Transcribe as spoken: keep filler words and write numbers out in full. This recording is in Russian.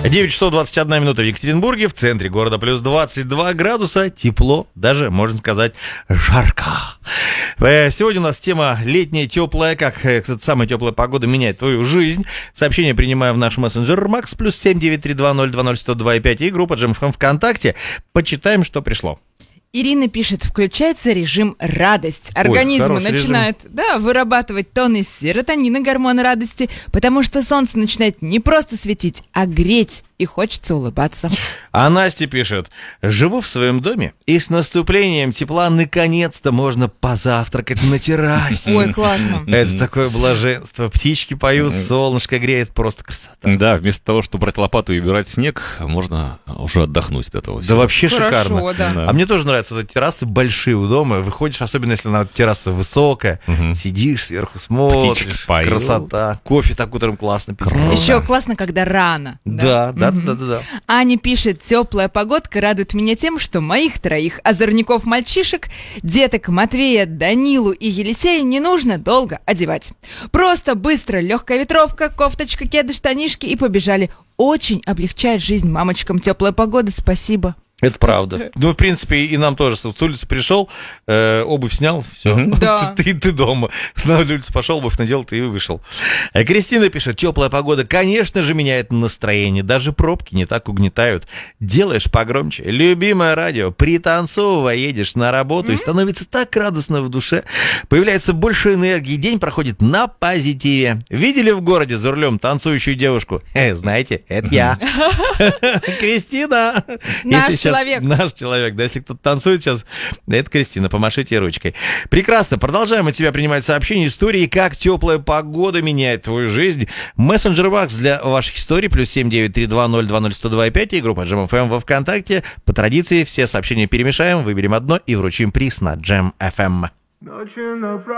девять часов двадцать одна минута в Екатеринбурге, в центре города плюс двадцать два градуса, тепло, даже, можно сказать, жарко. Сегодня у нас тема летняя, теплая, как кстати, самая теплая погода меняет твою жизнь. Сообщение принимаю в наш мессенджер Макс, плюс семь девять три два ноль два ноль сто два и пять, и группа Джем эф эм ВКонтакте. Почитаем, что пришло. Ирина пишет, включается режим радость. Организм Ой, начинает да, вырабатывать тонны серотонина, гормона радости, потому что солнце начинает не просто светить, а греть, и хочется улыбаться. А Настя пишет, живу в своем доме, и с наступлением тепла наконец-то можно позавтракать на террасе. Ой, классно. Это такое блаженство. Птички поют, солнышко греет, просто красота. Да, вместо того, чтобы брать лопату и убирать снег, можно уже отдохнуть от этого. Да вообще Хорошо, шикарно. да. Да. А мне тоже нравятся вот эти террасы большие у дома. Выходишь, особенно если на терраса высокая, Мгм. сидишь сверху, смотришь. Птички поют. Красота. Кофе так утром классно пить. Круто. Еще классно, когда рано. Да, да, да, да, да, да. Аня пишет, теплая погодка радует меня тем, что моих троих озорников-мальчишек, деток Матвея, Данилу и Елисея не нужно долго одевать. Просто быстро легкая ветровка, кофточка, кеды, штанишки и побежали. Очень облегчает жизнь мамочкам теплая погода, спасибо. Это правда. Ну, в принципе, и нам тоже. С улицы пришел, э, обувь снял, все. Мгм. Да. Ты, ты дома. На улицу пошел, обувь надел, ты и вышел. Э, Кристина пишет, теплая погода, конечно же, меняет настроение. Даже пробки не так угнетают. Делаешь погромче. Любимое радио. Пританцовывая, едешь на работу, mm-hmm. и становится так радостно в душе. Появляется больше энергии, день проходит на позитиве. Видели в городе за рулем танцующую девушку? Э, знаете, это я. Кристина. Наш Если человек. Наш человек, да, если кто-то танцует сейчас, это Кристина, помашите ручкой. Прекрасно, продолжаем от тебя принимать сообщения, истории, как теплая погода меняет твою жизнь. Мессенджер Макс для ваших историй, плюс семь девять три два ноль два ноль сто два и пять, и группа Джем эф эм во ВКонтакте. По традиции все сообщения перемешаем, выберем одно и вручим приз на Джем эф эм.